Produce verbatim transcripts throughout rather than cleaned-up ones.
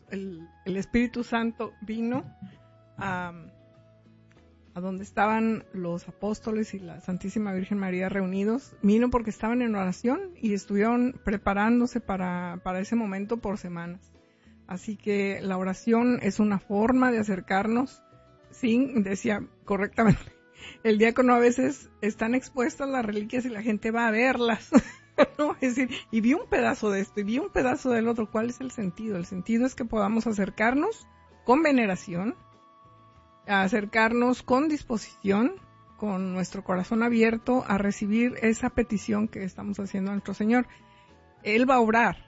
el, el Espíritu Santo vino a, a donde estaban los apóstoles y la Santísima Virgen María reunidos, vino porque estaban en oración y estuvieron preparándose para, para ese momento por semanas. Así que la oración es una forma de acercarnos, sin, decía correctamente, el diácono a veces están expuestas las reliquias y la gente va a verlas, ¿no? Es decir, y vi un pedazo de esto y vi un pedazo del otro. ¿Cuál es el sentido? El sentido es que podamos acercarnos con veneración, acercarnos con disposición, con nuestro corazón abierto a recibir esa petición que estamos haciendo a nuestro Señor. Él va a obrar.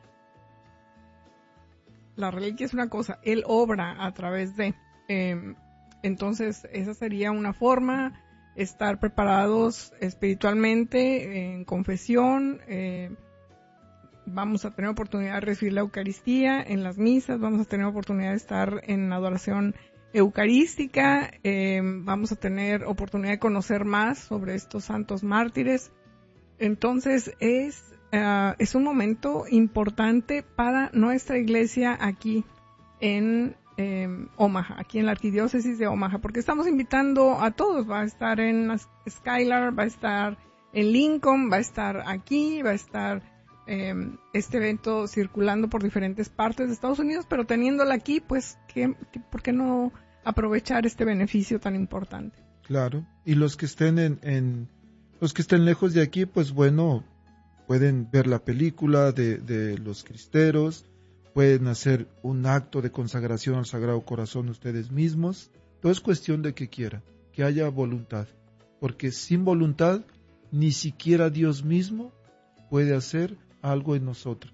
La reliquia es una cosa, Él obra a través de... Eh, entonces, esa sería una forma, estar preparados espiritualmente, en confesión. Eh, vamos a tener oportunidad de recibir la Eucaristía en las misas, vamos a tener oportunidad de estar en adoración eucarística, eh, vamos a tener oportunidad de conocer más sobre estos santos mártires. Entonces, es... Uh, es un momento importante para nuestra iglesia aquí en eh, Omaha, aquí en la arquidiócesis de Omaha, porque estamos invitando a todos. Va a estar en Skylar, va a estar en Lincoln, va a estar aquí, va a estar eh, este evento circulando por diferentes partes de Estados Unidos, pero teniéndola aquí, pues, ¿qué, qué, ¿por qué no aprovechar este beneficio tan importante? Claro, y los que estén en, en los que estén lejos de aquí, pues bueno, pueden ver la película de, de los cristeros, pueden hacer un acto de consagración al Sagrado Corazón ustedes mismos. Todo es cuestión de que quieran, que haya voluntad, porque sin voluntad ni siquiera Dios mismo puede hacer algo en nosotros.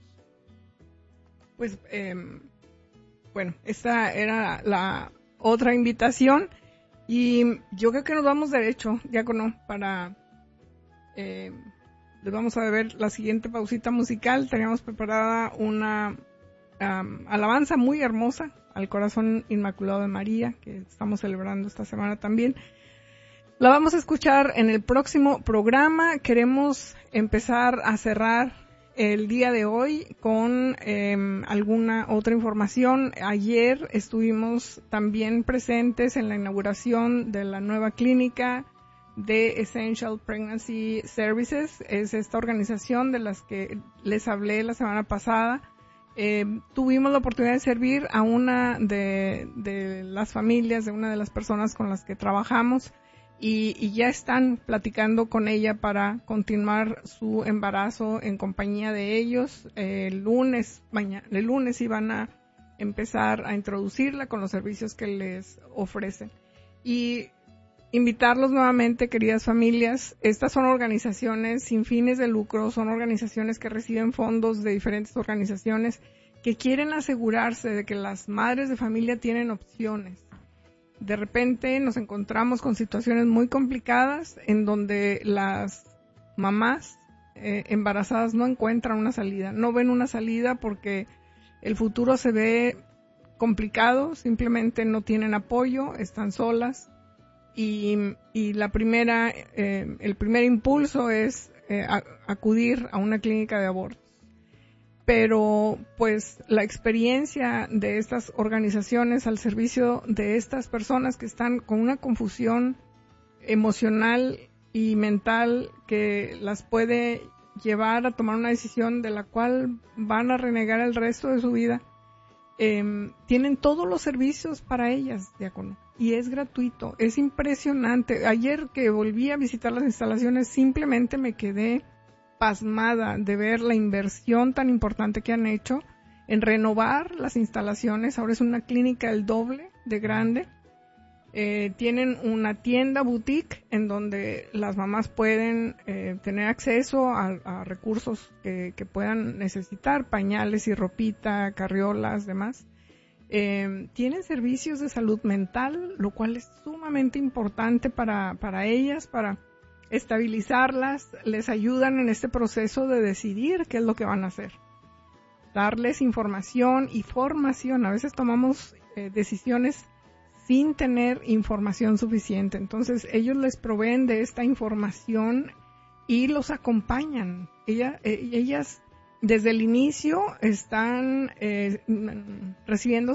Pues, eh, bueno, esta era la otra invitación y yo creo que nos vamos derecho, diácono, para... Eh, les vamos a ver la siguiente pausita musical. Teníamos preparada una um, alabanza muy hermosa al Corazón Inmaculado de María, que estamos celebrando esta semana también. La vamos a escuchar en el próximo programa. Queremos empezar a cerrar el día de hoy con eh, alguna otra información. Ayer estuvimos también presentes en la inauguración de la nueva clínica de Essential Pregnancy Services. Es esta organización de las que les hablé la semana pasada. Eh, tuvimos la oportunidad de servir a una de, de las familias, de una de las personas con las que trabajamos, y, y ya están platicando con ella para continuar su embarazo en compañía de ellos. Eh, el lunes, mañana, el lunes iban a empezar a introducirla con los servicios que les ofrecen. Y invitarlos nuevamente, queridas familias. Estas son organizaciones sin fines de lucro, son organizaciones que reciben fondos de diferentes organizaciones que quieren asegurarse de que las madres de familia tienen opciones. De repente nos encontramos con situaciones muy complicadas en donde las mamás eh, embarazadas no encuentran una salida, no ven una salida porque el futuro se ve complicado, simplemente no tienen apoyo, están solas. Y, y la primera, eh, el primer impulso es eh, a, acudir a una clínica de abortos. Pero, pues, la experiencia de estas organizaciones al servicio de estas personas que están con una confusión emocional y mental que las puede llevar a tomar una decisión de la cual van a renegar el resto de su vida, eh, tienen todos los servicios para ellas, diácono. Y es gratuito, es impresionante. Ayer que volví a visitar las instalaciones, simplemente me quedé pasmada de ver la inversión tan importante que han hecho en renovar las instalaciones. Ahora es una clínica el doble de grande. Eh, tienen una tienda boutique en donde las mamás pueden eh, tener acceso a, a recursos que, que puedan necesitar, pañales y ropita, carriolas, demás. Eh, tienen servicios de salud mental, lo cual es sumamente importante para, para ellas, para estabilizarlas. Les ayudan en este proceso de decidir qué es lo que van a hacer. Darles información y formación. A veces tomamos eh, decisiones sin tener información suficiente. Entonces ellos les proveen de esta información y los acompañan. Ella, eh, ellas desde el inicio están eh, recibiendo